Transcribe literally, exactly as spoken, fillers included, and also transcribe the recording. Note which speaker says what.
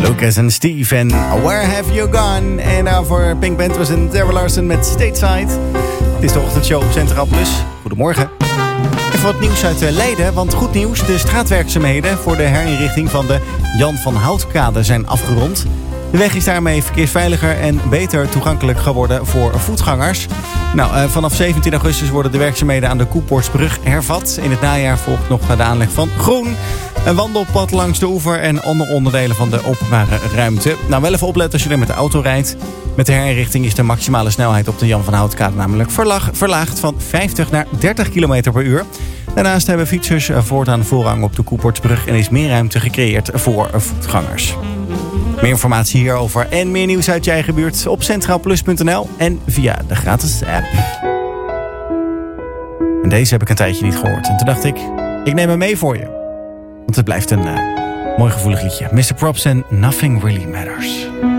Speaker 1: Lucas en Steve en Where Have You Gone? En daarvoor Pink Panthers en Tara Larson met Stateside. Het is de ochtendshow op Centraal Plus. Goedemorgen. Even wat nieuws uit Leiden, want goed nieuws. De straatwerkzaamheden voor de herinrichting van de Jan van Houtkade zijn afgerond. De weg is daarmee verkeersveiliger en beter toegankelijk geworden voor voetgangers. Nou, vanaf zeventien augustus worden de werkzaamheden aan de Koepoortsbrug hervat. In het najaar volgt nog de aanleg van Groen, een wandelpad langs de oever en andere onderdelen van de openbare ruimte. Nou, wel even opletten als je er met de auto rijdt. Met de herinrichting is de maximale snelheid op de Jan van Houtkade namelijk verlaagd van vijftig naar dertig kilometer per uur. Daarnaast hebben fietsers voortaan voorrang op de Koepoortsbrug en is meer ruimte gecreëerd voor voetgangers. Meer informatie hierover en meer nieuws uit je eigen buurt op centraalplus punt n l en via de gratis app. En deze heb ik een tijdje niet gehoord. En toen dacht ik, ik neem hem mee voor je. Want het blijft een uh, mooi gevoelig liedje. mister Props en Nothing Really Matters.